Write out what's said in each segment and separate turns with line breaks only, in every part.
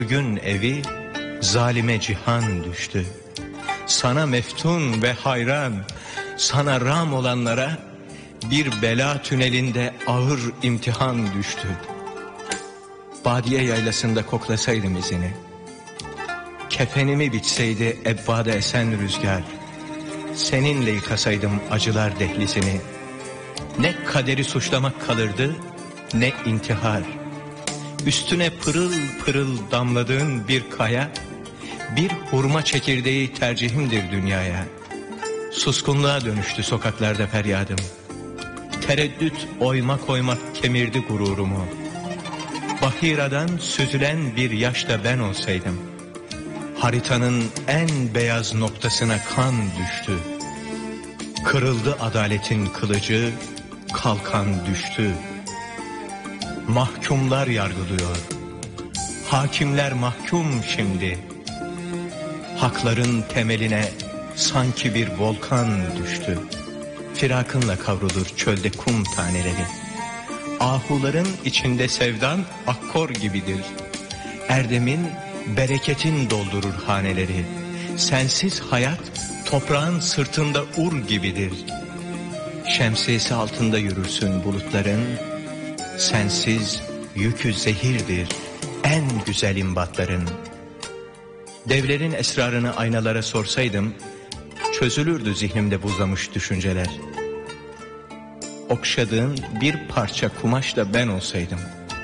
Gün evi zalime cihan düştü. Sana meftun ve hayran, sana ram olanlara bir bela tünelinde ağır imtihan düştü. Badiye yaylasında koklasaydım izini, kefenimi bitseydi ebbada esen rüzgar, seninle yıkasaydım acılar dehlizini, ne kaderi suçlamak kalırdı ne intihar. Üstüne pırıl pırıl damladığın bir kaya, bir hurma çekirdeği tercihimdir dünyaya. Suskunluğa dönüştü sokaklarda feryadım. Tereddüt oymak oymak kemirdi gururumu. Bahiradan süzülen bir yaşta ben olsaydım, haritanın en beyaz noktasına kan düştü. Kırıldı adaletin kılıcı, kalkan düştü. Mahkumlar yargılıyor, hakimler mahkum şimdi. Hakların temeline sanki bir volkan düştü. Firakınla kavrulur çölde kum taneleri. Ahuların içinde sevdan akkor gibidir. Erdemin, bereketin doldurur haneleri. Sensiz hayat toprağın sırtında ur gibidir. Şemsiyesi altında yürürsün bulutların. Sensiz yükü zehirdir en güzel imbatların. Devlerin esrarını aynalara sorsaydım, çözülürdü zihnimde buzlamış düşünceler. Okşadığın bir parça kumaşla ben olsaydım.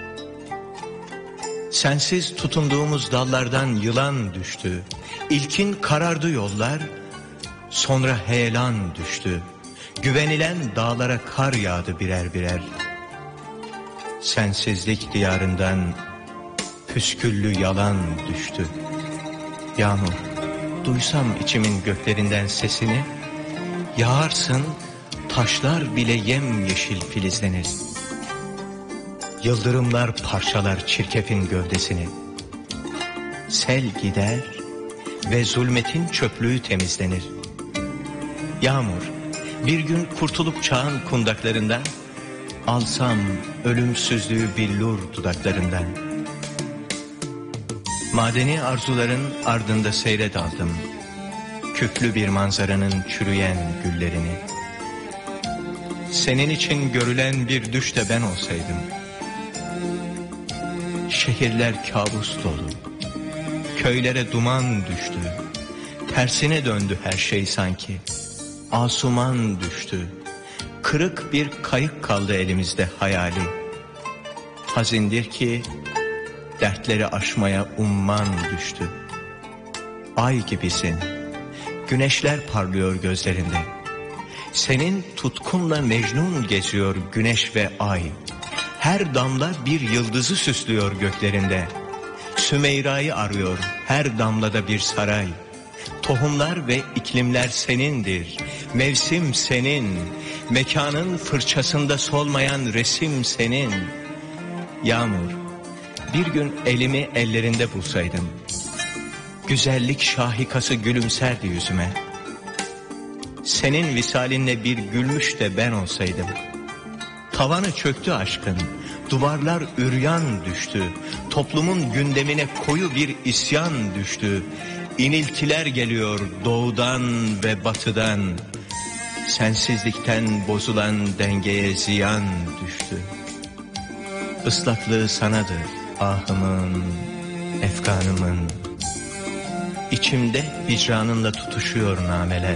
Sensiz tutunduğumuz dallardan yılan düştü. İlkin karardı yollar, sonra heyelan düştü. Güvenilen dağlara kar yağdı birer birer. Sensizlik diyarından püsküllü yalan düştü. Yağmur, duysam içimin göklerinden sesini, yağarsın, taşlar bile yemyeşil filizlenir. Yıldırımlar parçalar çirkefin gövdesini. Sel gider ve zulmetin çöplüğü temizlenir. Yağmur, bir gün kurtulup çağın kundaklarından, alsam ölümsüzlüğü billur dudaklarından. Madeni arzuların ardında seyre daldım, küflü bir manzaranın çürüyen güllerini. Senin için görülen bir düş de ben olsaydım. Şehirler kabus dolu, köylere duman düştü. Tersine döndü her şey sanki, asuman düştü. Kırık bir kayık kaldı elimizde hayali. Hazindir ki dertleri aşmaya umman düştü. Ay gibisin, güneşler parlıyor gözlerinde. Senin tutkunla Mecnun geziyor güneş ve ay. Her damla bir yıldızı süslüyor göklerinde. Sümeyra'yı arıyor her damlada bir saray. Tohumlar ve iklimler senindir, mevsim senin. Mekanın fırçasında solmayan resim senin. Yağmur, bir gün elimi ellerinde bulsaydım, güzellik şahikası gülümserdi yüzüme. Senin visalinle bir gülmüş de ben olsaydım. Tavanı çöktü aşkın, duvarlar üryan düştü. Toplumun gündemine koyu bir isyan düştü. İniltiler geliyor doğudan ve batıdan. Sensizlikten bozulan dengeye ziyan düştü. Islaklığı sanadır ahımın, efkanımın. İçimde hicranınla tutuşuyor nameler.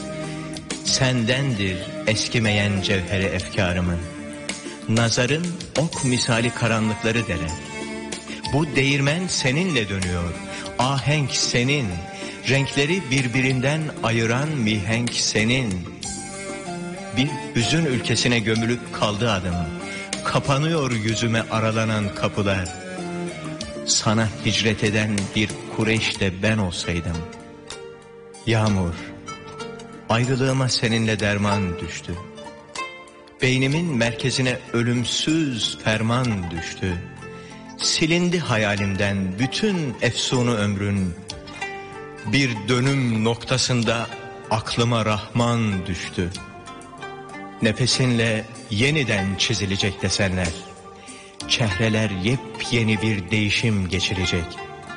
Sendendir eskimeyen cevheri efkarımın. Nazarın ok misali karanlıkları deler. Bu değirmen seninle dönüyor, ahenk senin. Renkleri birbirinden ayıran mihenk senin. Bir hüzün ülkesine gömülüp kaldı adım. Kapanıyor yüzüme aralanan kapılar. Sana hicret eden bir Kureyş de ben olsaydım. Yağmur, ayrılığıma seninle derman düştü. Beynimin merkezine ölümsüz ferman düştü. Silindi hayalimden bütün efsunu ömrün. Bir dönüm noktasında aklıma Rahman düştü. Nefesinle yeniden çizilecek desenler. Çehreler yepyeni bir değişim geçirecek.